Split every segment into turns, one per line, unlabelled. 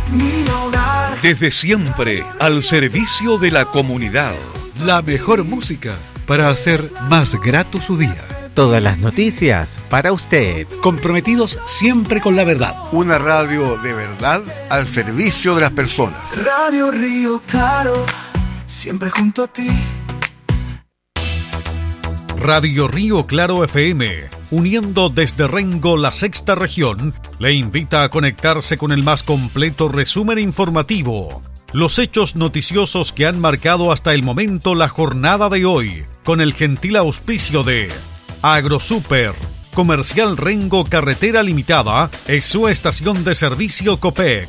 mi hogar.
Desde siempre, al servicio de la comunidad.
La mejor música para hacer más grato su día.
Todas las noticias para usted.
Comprometidos siempre con la verdad.
Una radio de verdad al servicio de las personas.
Radio Río Claro, siempre junto a ti.
Radio Río Claro FM, uniendo desde Rengo la sexta región, le invita a conectarse con el más completo resumen informativo. Los hechos noticiosos que han marcado hasta el momento la jornada de hoy, con el gentil auspicio de AgroSuper, Comercial Rengo Carretera Limitada, es su estación de servicio Copec.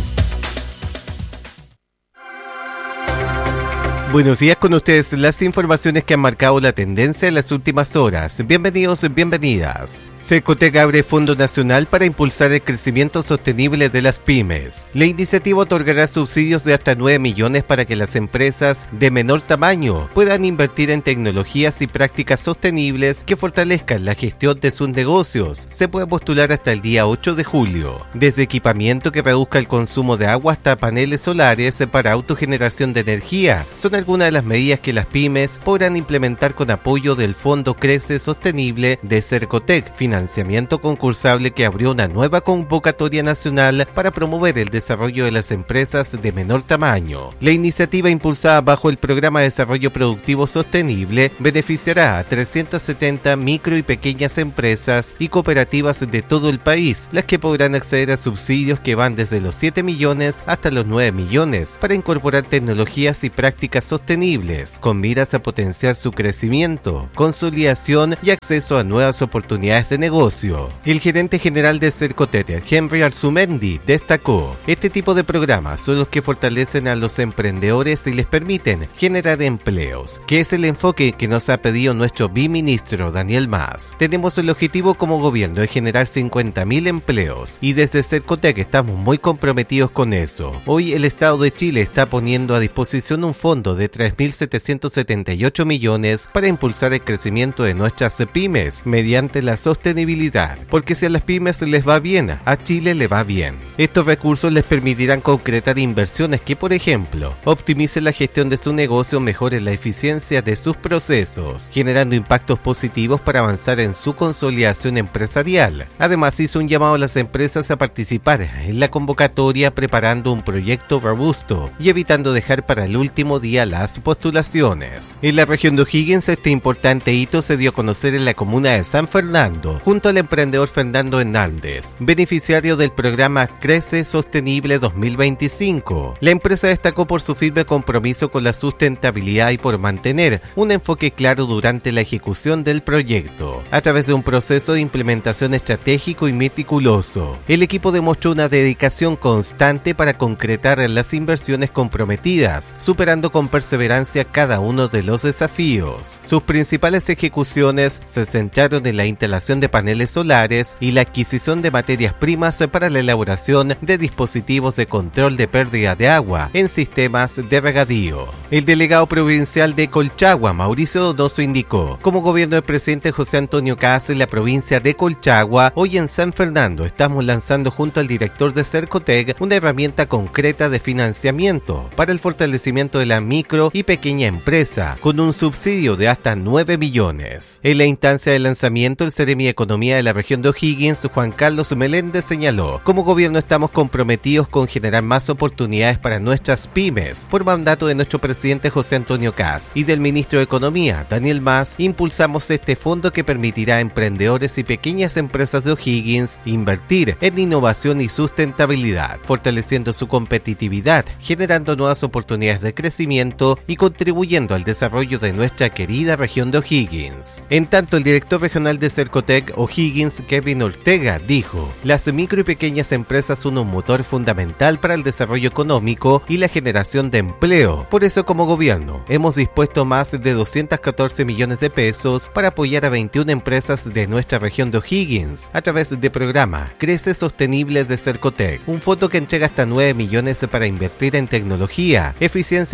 Buenos días, con ustedes las informaciones que han marcado la tendencia en las últimas horas. Bienvenidos, bienvenidas. Cercotec abre Fondo Nacional para impulsar el crecimiento sostenible de las pymes. La iniciativa otorgará subsidios de hasta 9 millones para que las empresas de menor tamaño puedan invertir en tecnologías y prácticas sostenibles que fortalezcan la gestión de sus negocios. Se puede postular hasta el día 8 de julio. Desde equipamiento que reduzca el consumo de agua hasta paneles solares para autogeneración de energía. Son algunas de las medidas que las pymes podrán implementar con apoyo del Fondo Crece Sostenible de Cercotec, financiamiento concursable que abrió una nueva convocatoria nacional para promover el desarrollo de las empresas de menor tamaño. La iniciativa, impulsada bajo el Programa de Desarrollo Productivo Sostenible, beneficiará a 370 micro y pequeñas empresas y cooperativas de todo el país, las que podrán acceder a subsidios que van desde los 7 millones hasta los 9 millones para incorporar tecnologías y prácticas sostenibles, con miras a potenciar su crecimiento, consolidación y acceso a nuevas oportunidades de negocio. El gerente general de Cercotec, Henry Arzumendi, destacó: este tipo de programas son los que fortalecen a los emprendedores y les permiten generar empleos, que es el enfoque que nos ha pedido nuestro biministro Daniel Mas. Tenemos el objetivo como gobierno de generar 50.000 empleos y desde Cercotec estamos muy comprometidos con eso. Hoy el Estado de Chile está poniendo a disposición un fondo de 3.778 millones para impulsar el crecimiento de nuestras pymes mediante la sostenibilidad, porque si a las pymes les va bien, a Chile le va bien. Estos recursos les permitirán concretar inversiones que, por ejemplo, optimicen la gestión de su negocio, mejoren la eficiencia de sus procesos, generando impactos positivos para avanzar en su consolidación empresarial. Además, hizo un llamado a las empresas a participar en la convocatoria preparando un proyecto robusto y evitando dejar para el último día las postulaciones. En la región de O'Higgins, este importante hito se dio a conocer en la comuna de San Fernando, junto al emprendedor Fernando Hernández, beneficiario del programa Crece Sostenible 2025. La empresa destacó por su firme compromiso con la sustentabilidad y por mantener un enfoque claro durante la ejecución del proyecto, a través de un proceso de implementación estratégico y meticuloso. El equipo demostró una dedicación constante para concretar las inversiones comprometidas, superando con perseverancia cada uno de los desafíos. Sus principales ejecuciones se centraron en la instalación de paneles solares y la adquisición de materias primas para la elaboración de dispositivos de control de pérdida de agua en sistemas de regadío. El delegado provincial de Colchagua, Mauricio Donoso, indicó: como gobierno del presidente José Antonio Kast en la provincia de Colchagua, hoy en San Fernando estamos lanzando junto al director de Cercotec una herramienta concreta de financiamiento para el fortalecimiento de la micro y pequeña empresa, con un subsidio de hasta 9 millones. En la instancia de lanzamiento, el Seremi de Economía de la región de O'Higgins, Juan Carlos Meléndez, señaló: como gobierno estamos comprometidos con generar más oportunidades para nuestras pymes. Por mandato de nuestro presidente José Antonio Kast y del ministro de Economía, Daniel Mas, impulsamos este fondo que permitirá a emprendedores y pequeñas empresas de O'Higgins invertir en innovación y sustentabilidad, fortaleciendo su competitividad, generando nuevas oportunidades de crecimiento y contribuyendo al desarrollo de nuestra querida región de O'Higgins. En tanto, el director regional de Cercotec O'Higgins, Kevin Ortega, dijo: las micro y pequeñas empresas son un motor fundamental para el desarrollo económico y la generación de empleo. Por eso, como gobierno, hemos dispuesto más de 214 millones de pesos para apoyar a 21 empresas de nuestra región de O'Higgins a través del programa Crece Sostenible de Cercotec, un fondo que entrega hasta 9 millones para invertir en tecnología, eficiencia energética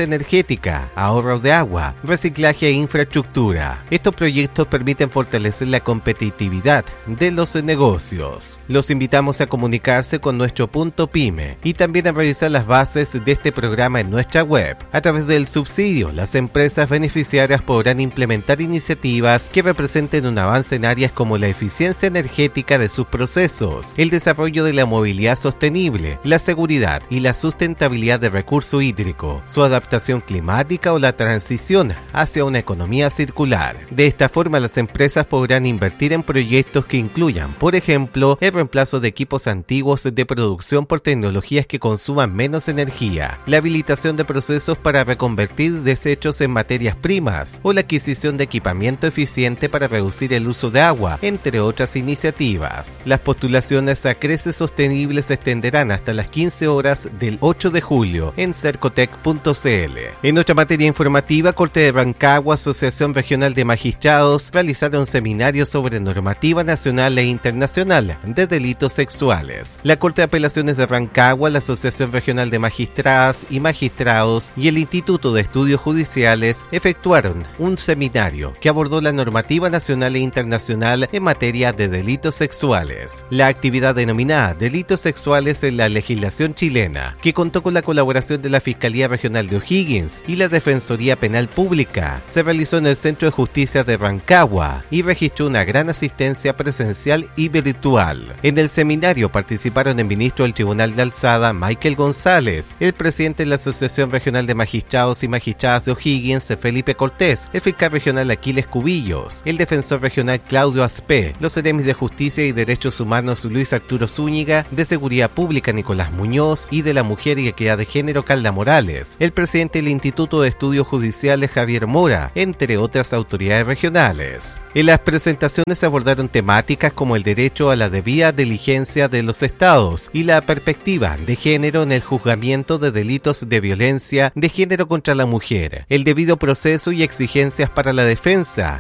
energética, ahorro de agua, reciclaje e infraestructura. Estos proyectos permiten fortalecer la competitividad de los negocios. Los invitamos a comunicarse con nuestro punto PYME y también a revisar las bases de este programa en nuestra web. A través del subsidio, las empresas beneficiarias podrán implementar iniciativas que representen un avance en áreas como la eficiencia energética de sus procesos, el desarrollo de la movilidad sostenible, la seguridad y la sustentabilidad del recurso hídrico, su adaptación climática o la transición hacia una economía circular. De esta forma, las empresas podrán invertir en proyectos que incluyan, por ejemplo, el reemplazo de equipos antiguos de producción por tecnologías que consuman menos energía, la habilitación de procesos para reconvertir desechos en materias primas o la adquisición de equipamiento eficiente para reducir el uso de agua, entre otras iniciativas. Las postulaciones a Crece Sostenible se extenderán hasta las 15 horas del 8 de julio en cercotec.cl. En otra materia informativa, Corte de Rancagua, Asociación Regional de Magistrados, realizaron seminarios sobre normativa nacional e internacional de delitos sexuales. La Corte de Apelaciones de Rancagua, la Asociación Regional de Magistradas y Magistrados y el Instituto de Estudios Judiciales efectuaron un seminario que abordó la normativa nacional e internacional en materia de delitos sexuales. La actividad denominada Delitos Sexuales en la legislación chilena, que contó con la colaboración de la Fiscalía Regional de O'Higgins y la Defensoría Penal Pública, se realizó en el Centro de Justicia de Rancagua y registró una gran asistencia presencial y virtual. En el seminario participaron el ministro del Tribunal de Alzada, Michael González, el presidente de la Asociación Regional de Magistrados y Magistradas de O'Higgins, Felipe Cortés, el fiscal regional Aquiles Cubillos, el defensor regional Claudio Aspe, los seremis de Justicia y Derechos Humanos Luis Arturo Zúñiga, de Seguridad Pública Nicolás Muñoz y de la Mujer y Equidad de Género Carla Morales, el presidente del Instituto de Estudios Judiciales Javier Mora, entre otras autoridades regionales. En las presentaciones se abordaron temáticas como el derecho a la debida diligencia de los estados y la perspectiva de género en el juzgamiento de delitos de violencia de género contra la mujer, el debido proceso y exigencias para la defensa